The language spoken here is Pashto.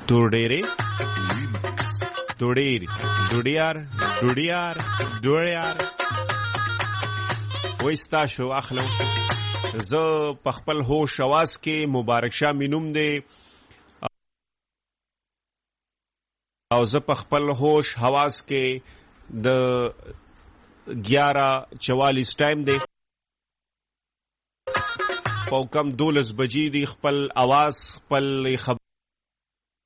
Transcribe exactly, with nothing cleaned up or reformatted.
توډېرې توډېر ډوډیار ډوډیار ډوډیار وایستا شو اخلم زه په خپل هوش اواز کې مبارک شاه مینوم دی او زه په خپل هوش حواس کې د گیارہ چوالیس ټایم دی په کم دولس بجې دی خپل اواز خپل خبر